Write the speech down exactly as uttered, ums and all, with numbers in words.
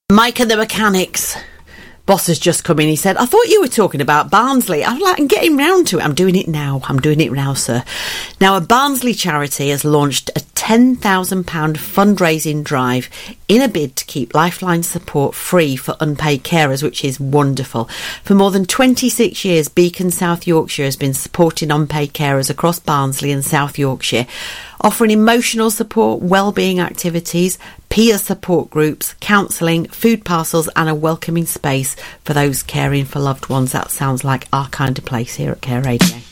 Mike and the Mechanics. Boss has just come in. He said, I thought you were talking about Barnsley. I'm like, I'm getting round to it. I'm doing it now. I'm doing it now, sir. Now, a Barnsley charity has launched a ten thousand pounds fundraising drive in a bid to keep Lifeline support free for unpaid carers, which is wonderful. For more than twenty-six years, Beacon South Yorkshire has been supporting unpaid carers across Barnsley and South Yorkshire, offering emotional support, wellbeing activities, peer support groups, counselling, food parcels and a welcoming space for those caring for loved ones. That sounds like our kind of place here at Care Radio.